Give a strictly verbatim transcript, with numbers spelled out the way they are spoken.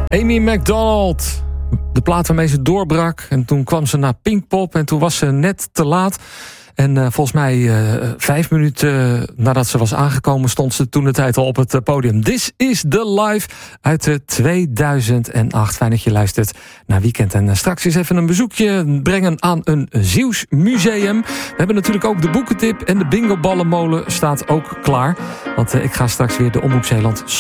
Amy Macdonald. De plaat waarmee ze doorbrak. En toen kwam ze naar Pinkpop. En toen was ze net te laat. En uh, volgens mij uh, vijf minuten uh, nadat ze was aangekomen... stond ze toen de tijd al op het uh, podium. This is the Live uit uh, tweeduizend acht. Fijn dat je luistert naar Weekend. En uh, straks eens even een bezoekje brengen aan een Zeeuws museum. We hebben natuurlijk ook de boekentip. En de bingo ballenmolen staat ook klaar. Want uh, ik ga straks weer de Omroep Zeeland